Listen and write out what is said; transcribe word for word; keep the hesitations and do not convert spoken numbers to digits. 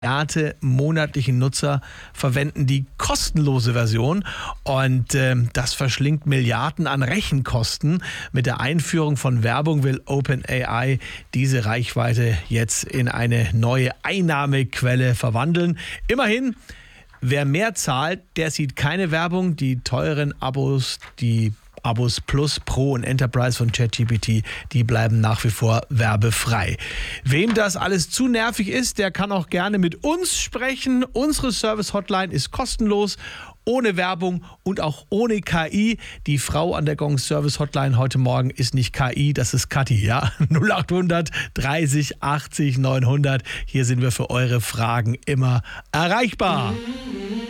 Milliarden monatlichen Nutzer verwenden die kostenlose Version und äh, das verschlingt Milliarden an Rechenkosten. Mit der Einführung von Werbung will OpenAI diese Reichweite jetzt in eine neue Einnahmequelle verwandeln. Immerhin, wer mehr zahlt, der sieht keine Werbung. Die teuren Abos, die Abos Plus, Pro und Enterprise von ChatGPT, die bleiben nach wie vor werbefrei. Wem das alles zu nervig ist, der kann auch gerne mit uns sprechen. Unsere Service-Hotline ist kostenlos, ohne Werbung und auch ohne K I. Die Frau an der Gong Service Hotline heute Morgen ist nicht K I, das ist Kathi, ja? null acht hundert dreißig achtzig neunhundert. Hier sind wir für eure Fragen immer erreichbar.